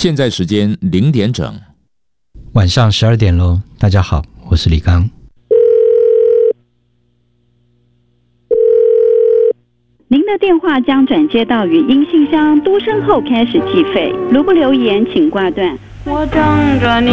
现在时间0点整， 晚上12点喽。大家好，我是李刚。 您的电话将转接到语音信箱，嘟声后开始计费。如不留言，请挂断。我等着你。